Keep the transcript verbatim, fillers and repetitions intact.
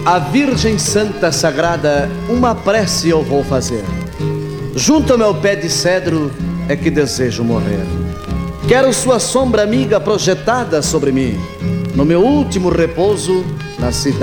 A Virgem Santa Sagrada, uma prece eu vou fazer. Junto ao meu pé de cedro é que desejo morrer. Quero sua sombra amiga projetada sobre mim, no meu último repouso na cidade